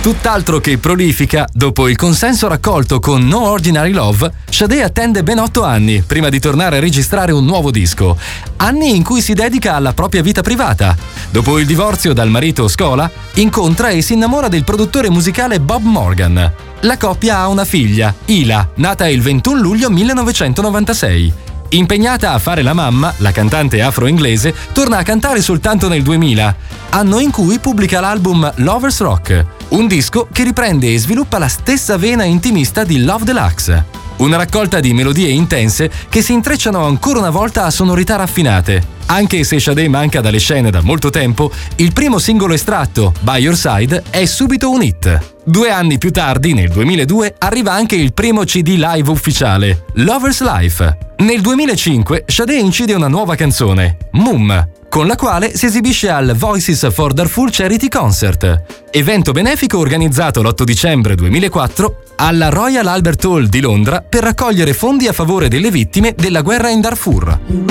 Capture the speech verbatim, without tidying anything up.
Tutt'altro che prolifica, dopo il consenso raccolto con No Ordinary Love, Sade attende ben otto anni prima di tornare a registrare un nuovo disco. Anni in cui si dedica alla propria vita privata. Dopo il divorzio dal marito Scola, incontra e si innamora del produttore musicale Bob Morgan. La coppia ha una figlia, Ila, nata il ventuno luglio millenovecentonovantasei. Impegnata a fare la mamma, la cantante afro-inglese torna a cantare soltanto nel duemila, anno in cui pubblica l'album Lovers Rock, un disco che riprende e sviluppa la stessa vena intimista di Love Deluxe. Una raccolta di melodie intense che si intrecciano ancora una volta a sonorità raffinate. Anche se Sade manca dalle scene da molto tempo, il primo singolo estratto, By Your Side, è subito un hit. Due anni più tardi, nel duemiladue, arriva anche il primo C D live ufficiale, Lover's Life. Nel duemilacinque Sade incide una nuova canzone, Mum, con la quale si esibisce al Voices for Darfur Charity Concert, evento benefico organizzato l'otto dicembre duemilaquattro alla Royal Albert Hall di Londra per raccogliere fondi a favore delle vittime della guerra in Darfur.